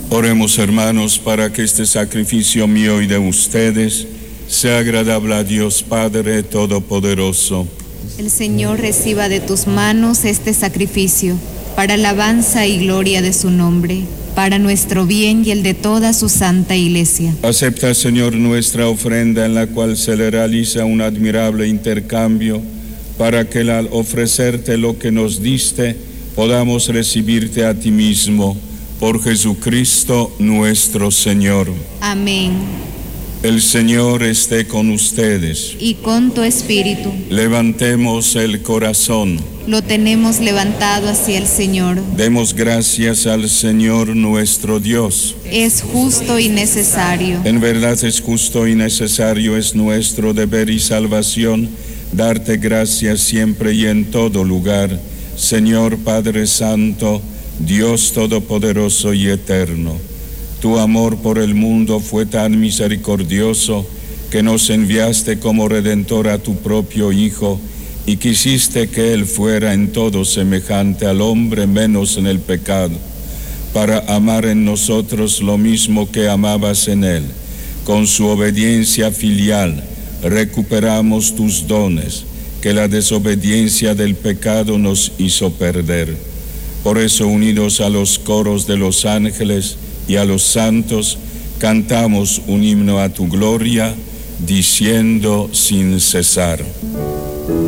Oremos, hermanos, para que este sacrificio mío y de ustedes sea agradable a Dios Padre Todopoderoso. El Señor reciba de tus manos este sacrificio, para alabanza y gloria de su nombre, para nuestro bien y el de toda su santa Iglesia. Acepta, Señor, nuestra ofrenda en la cual se le realiza un admirable intercambio, para que al ofrecerte lo que nos diste, podamos recibirte a ti mismo, por Jesucristo nuestro Señor. Amén. El Señor esté con ustedes. Y con tu espíritu. Levantemos el corazón. Lo tenemos levantado hacia el Señor. Demos gracias al Señor nuestro Dios. Es justo y necesario. En verdad es justo y necesario, es nuestro deber y salvación, darte gracias siempre y en todo lugar, Señor Padre Santo, Dios Todopoderoso y Eterno. Tu amor por el mundo fue tan misericordioso que nos enviaste como Redentor a tu propio Hijo y quisiste que Él fuera en todo semejante al hombre menos en el pecado, para amar en nosotros lo mismo que amabas en Él. Con su obediencia filial recuperamos tus dones, que la desobediencia del pecado nos hizo perder. Por eso, unidos a los coros de los ángeles y a los santos, cantamos un himno a tu gloria, diciendo sin cesar: